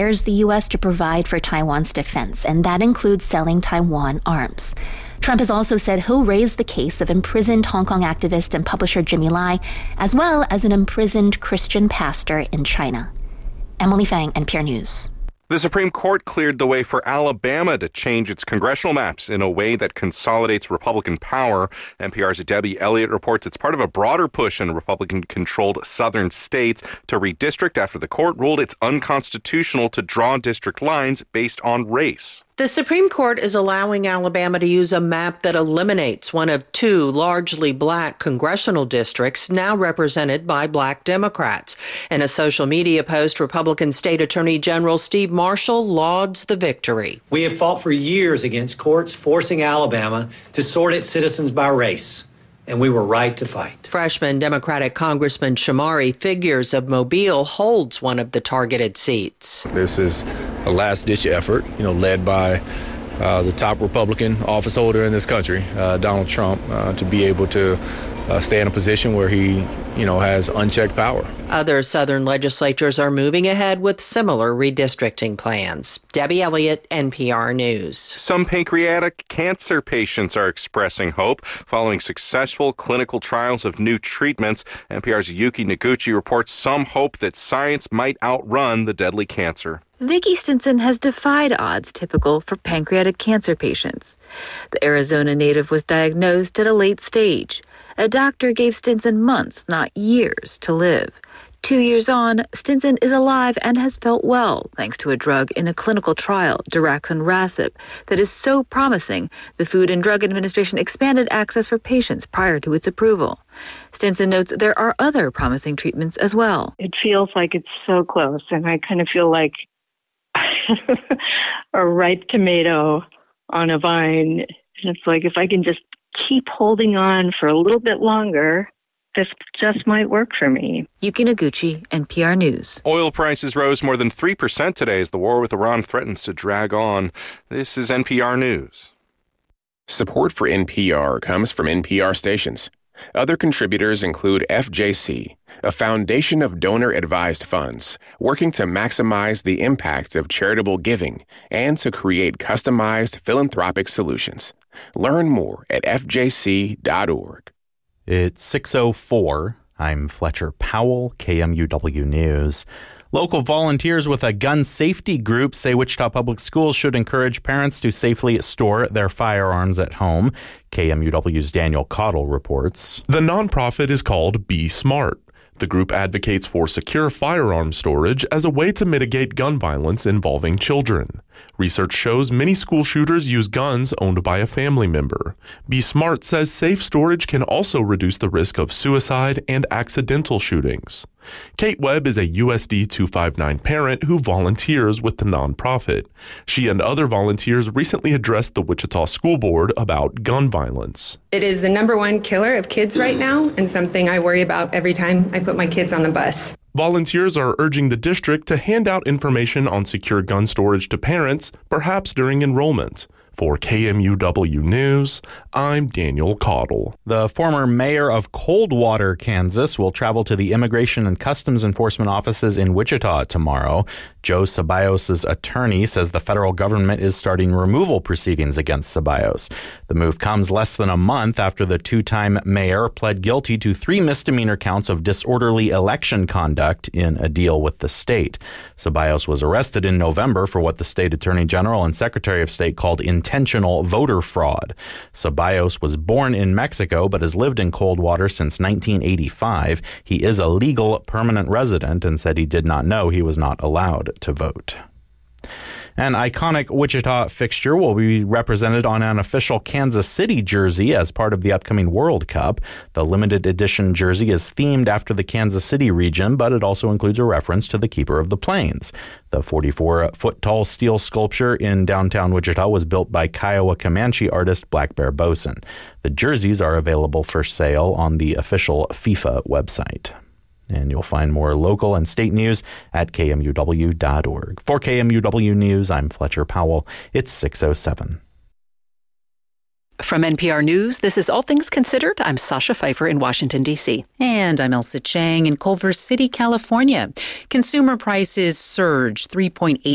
requires the U.S. to provide for Taiwan's defense, and that includes selling Taiwan arms. Trump has also said he'll raise the case of imprisoned Hong Kong activist and publisher Jimmy Lai, as well as an imprisoned Christian pastor in China. Emily Fang, NPR News. The Supreme Court cleared the way for Alabama to change its congressional maps in a way that consolidates Republican power. NPR's Debbie Elliott reports it's part of a broader push in Republican-controlled southern states to redistrict after the court ruled it's unconstitutional to draw district lines based on race. The Supreme Court is allowing Alabama to use a map that eliminates one of two largely black congressional districts now represented by black Democrats. In a social media post, Republican State Attorney General Steve Marshall lauds the victory. We have fought for years against courts forcing Alabama to sort its citizens by race, and we were right to fight. Freshman Democratic Congressman Shamari Figures of Mobile holds one of the targeted seats. This is a last-ditch effort, led by the top Republican office holder in this country, Donald Trump, to be able to stay in a position where he, has unchecked power. Other Southern legislatures are moving ahead with similar redistricting plans. Debbie Elliott, NPR News. Some pancreatic cancer patients are expressing hope following successful clinical trials of new treatments. NPR's Yuki Noguchi reports some hope that science might outrun the deadly cancer. Vicki Stinson has defied odds typical for pancreatic cancer patients. The Arizona native was diagnosed at a late stage. A doctor gave Stinson months, not years, to live. 2 years on, Stinson is alive and has felt well thanks to a drug in a clinical trial, daraxonrasib, that is so promising the Food and Drug Administration expanded access for patients prior to its approval. Stinson notes there are other promising treatments as well. It feels like it's so close, and I kind of feel like a ripe tomato on a vine. And it's like, if I can just keep holding on for a little bit longer, this just might work for me. Yuki Noguchi, NPR News. Oil prices rose more than 3% today as the war with Iran threatens to drag on. This is NPR News. Support for NPR comes from NPR stations. Other contributors include FJC, a foundation of donor-advised funds working to maximize the impact of charitable giving and to create customized philanthropic solutions. Learn more at fjc.org. It's 6:04. I'm Fletcher Powell, KMUW News. Local volunteers with a gun safety group say Wichita Public Schools should encourage parents to safely store their firearms at home. KMUW's Daniel Cottle reports. The nonprofit is called Be Smart. The group advocates for secure firearm storage as a way to mitigate gun violence involving children. Research shows many school shooters use guns owned by a family member. Be Smart says safe storage can also reduce the risk of suicide and accidental shootings. Kate Webb is a USD 259 parent who volunteers with the nonprofit. She and other volunteers recently addressed the Wichita School Board about gun violence. It is the number one killer of kids right now, and something I worry about every time I put my kids on the bus. Volunteers are urging the district to hand out information on secure gun storage to parents, perhaps during enrollment. For KMUW News, I'm Daniel Cottle. The former mayor of Coldwater, Kansas, will travel to the Immigration and Customs Enforcement offices in Wichita tomorrow. Joe Ceballos' attorney says the federal government is starting removal proceedings against Ceballos. The move comes less than a month after the two-time mayor pled guilty to 3 misdemeanor counts of disorderly election conduct in a deal with the state. Ceballos was arrested in November for what the state attorney general and secretary of state called intentional voter fraud. Ceballos was born in Mexico but has lived in Coldwater since 1985. He is a legal permanent resident and said he did not know he was not allowed to vote. An iconic Wichita fixture will be represented on an official Kansas City jersey as part of the upcoming World Cup. The limited edition jersey is themed after the Kansas City region, but it also includes a reference to the Keeper of the Plains. The 44-foot-tall steel sculpture in downtown Wichita was built by Kiowa Comanche artist Black Bear Boson. The jerseys are available for sale on the official FIFA website. And you'll find more local and state news at KMUW.org. For KMUW News, I'm Fletcher Powell. It's 6:07. From NPR News, this is All Things Considered. I'm Sasha Pfeiffer in Washington, D.C. And I'm Elsa Chang in Culver City, California. Consumer prices surged 3.8%